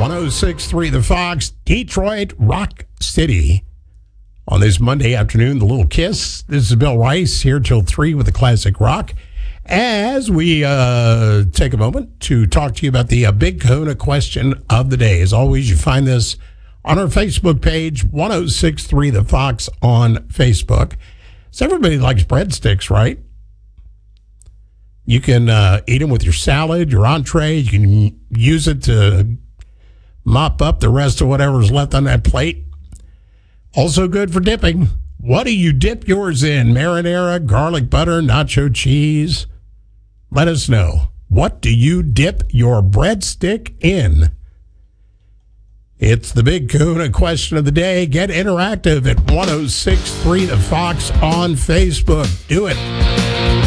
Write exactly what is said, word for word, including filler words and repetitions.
one oh six point three The Fox, Detroit Rock City. On this Monday afternoon, the Little Kiss. This is Bill Rice here till three with the classic rock. As we uh, take a moment to talk to you about the uh, Big Kahuna question of the day. As always, you find this on our Facebook page, one oh six point three The Fox on Facebook. So everybody likes breadsticks, right? You can uh, eat them with your salad, your entree. You can use it to mop up the rest of whatever's left on that plate. Also good for dipping. What do you dip yours in? Marinara, garlic butter, nacho cheese? Let us know. What do you dip your breadstick in? It's the Big Kahuna question of the day. Get interactive at one oh six point three The Fox on Facebook. Do it.